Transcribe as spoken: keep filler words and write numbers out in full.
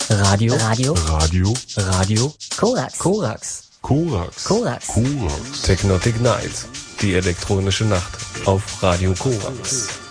Radio. Radio. Radio. Radio. Korax. Korax. Korax. Korax. Korax. Technotic Night, die elektronische Nacht auf Radio Korax.